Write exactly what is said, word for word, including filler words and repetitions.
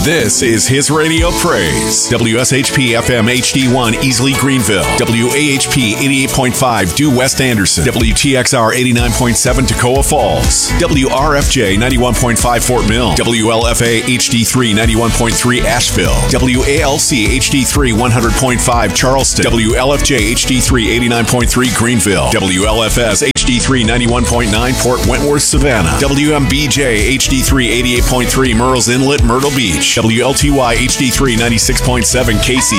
This is His Radio Praise. W S H P F M H D one, Easley, Greenville. W A H P eighty-eight point five, Due West Anderson. W T X R eighty-nine point seven, Toccoa Falls. W R F J ninety-one point five, Fort Mill. W L F A H D three ninety-one point three, Asheville. W A L C H D three one hundred point five, Charleston. W L F J H D three eighty-nine point three, Greenville. W L F S H D three ninety-one point nine, Port Wentworth, Savannah. W M B J H D three eighty-eight point three, Murrells Inlet, Myrtle Beach. W L T Y H D three ninety-six point seven, Casey.